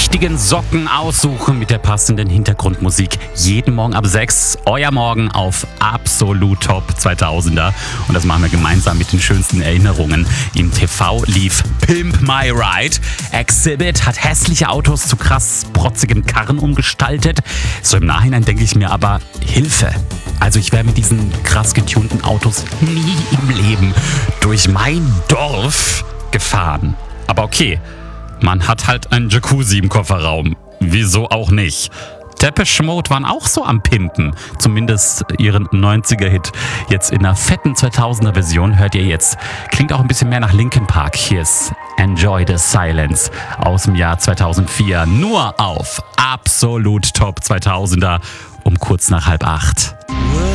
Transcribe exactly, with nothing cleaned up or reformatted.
richtigen Socken aussuchen mit der passenden Hintergrundmusik. Jeden Morgen ab sechs. Euer Morgen auf Absolut Top zweitausender. Und das machen wir gemeinsam mit den schönsten Erinnerungen. Im T V lief Pimp My Ride. Exhibit hat hässliche Autos zu krass protzigen Karren umgestaltet. So im Nachhinein denke ich mir aber, Hilfe. Also ich wäre mit diesen krass getunten Autos nie im Leben durch mein Dorf gefahren. Aber okay, man hat halt einen Jacuzzi im Kofferraum. Wieso auch nicht? Depeche Mode waren auch so am Pimpen. Zumindest ihren neunziger-Hit. Jetzt in einer fetten zweitausender-Version hört ihr jetzt. Klingt auch ein bisschen mehr nach Linkin Park. Hier ist Enjoy the Silence aus dem Jahr zweitausendvier. Nur auf Absolut Top zweitausender um kurz nach halb acht.